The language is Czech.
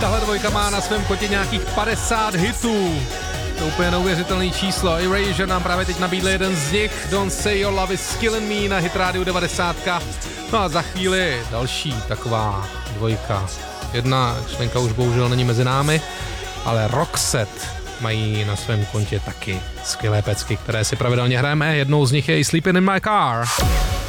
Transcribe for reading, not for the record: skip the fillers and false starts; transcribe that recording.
Tahle dvojka má na svém kontě nějakých 50 hitů. To je úplně neuvěřitelné číslo. Erasure nám právě teď nabídli jeden z nich. Don't Say Your Love Is Killing Me na Hit Radio 90. No a za chvíli další taková dvojka. Jedna členka už bohužel není mezi námi, ale Roxette mají na svém kontě taky skvělé pecky, které si pravidelně hrajeme. Jednou z nich je i Sleeping in My Car.